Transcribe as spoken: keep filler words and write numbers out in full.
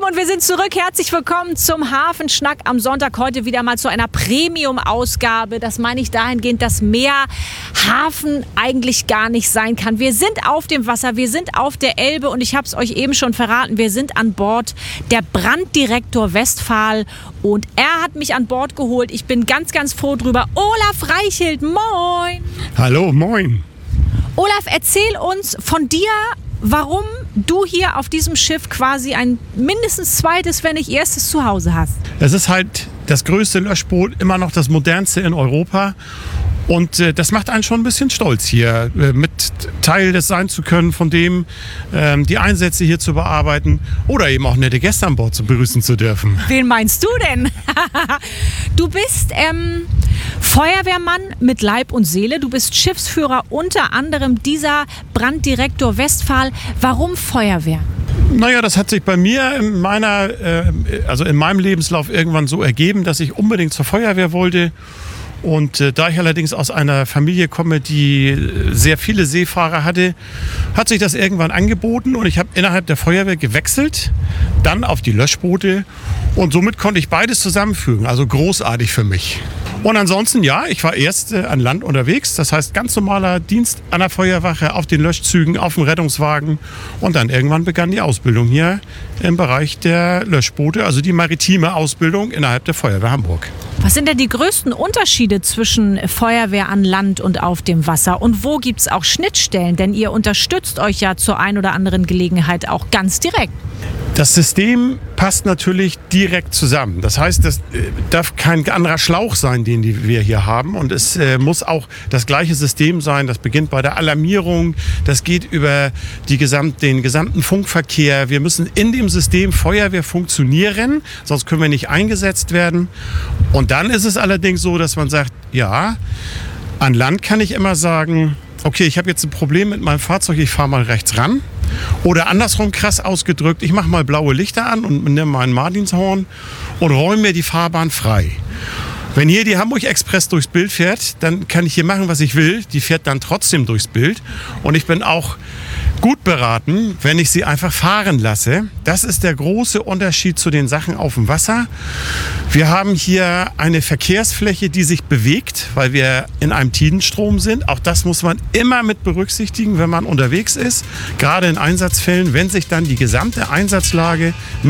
Lieben, und wir sind zurück. Herzlich willkommen zum Hafenschnack am Sonntag. Heute wieder mal zu einer Premium-Ausgabe. Das meine ich dahingehend, dass mehr Hafen eigentlich gar nicht sein kann. Wir sind auf dem Wasser, wir sind auf der Elbe und ich habe es euch eben schon verraten, wir sind an Bord der Branddirektor Westphal und er hat mich an Bord geholt. Ich bin ganz, ganz froh drüber. Olaf Reichelt, moin! Hallo, moin! Olaf, erzähl uns von dir, warum du hier auf diesem Schiff quasi ein mindestens zweites, wenn nicht erstes Zuhause hast. Es ist halt das größte Löschboot, immer noch das modernste in Europa. Und äh, das macht einen schon ein bisschen stolz, hier äh, mit Teil des sein zu können, von dem ähm, die Einsätze hier zu bearbeiten oder eben auch nette Gäste an Bord zu begrüßen zu dürfen. Wen meinst du denn? Du bist ähm, Feuerwehrmann mit Leib und Seele. Du bist Schiffsführer unter anderem dieser Branddirektor Westphal. Warum Feuerwehr? Naja, das hat sich bei mir in meiner, äh, also in meinem Lebenslauf irgendwann so ergeben, dass ich unbedingt zur Feuerwehr wollte. Und äh, da ich allerdings aus einer Familie komme, die sehr viele Seefahrer hatte, hat sich das irgendwann angeboten und ich habe innerhalb der Feuerwehr gewechselt, dann auf die Löschboote und somit konnte ich beides zusammenfügen, also großartig für mich. Und ansonsten, ja, ich war erst äh, an Land unterwegs, das heißt ganz normaler Dienst an der Feuerwache, auf den Löschzügen, auf dem Rettungswagen und dann irgendwann begann die Ausbildung hier im Bereich der Löschboote, also die maritime Ausbildung innerhalb der Feuerwehr Hamburg. Was sind denn die größten Unterschiede zwischen Feuerwehr an Land und auf dem Wasser? Und wo gibt es auch Schnittstellen? Denn ihr unterstützt euch ja zur ein oder anderen Gelegenheit auch ganz direkt. Das System passt natürlich direkt zusammen. Das heißt, das äh, darf kein anderer Schlauch sein, den die wir hier haben. Und es äh, muss auch das gleiche System sein. Das beginnt bei der Alarmierung. Das geht über die gesamt, den gesamten Funkverkehr. Wir müssen in dem System Feuerwehr funktionieren, sonst können wir nicht eingesetzt werden. Und dann ist es allerdings so, dass man sagt, ja, an Land kann ich immer sagen, okay, ich habe jetzt ein Problem mit meinem Fahrzeug, ich fahre mal rechts ran. Oder andersrum krass ausgedrückt, ich mache mal blaue Lichter an und nehme mein Martinshorn und räume mir die Fahrbahn frei. Wenn hier die Hamburg Express durchs Bild fährt, dann kann ich hier machen, was ich will. Die fährt dann trotzdem durchs Bild. Und ich bin auch gut beraten, wenn ich sie einfach fahren lasse. Das ist der große Unterschied zu den Sachen auf dem Wasser. Wir haben hier eine Verkehrsfläche, die sich bewegt, weil wir in einem Tidenstrom sind. Auch das muss man immer mit berücksichtigen, wenn man unterwegs ist. Gerade in Einsatzfällen, wenn sich dann die gesamte Einsatzlage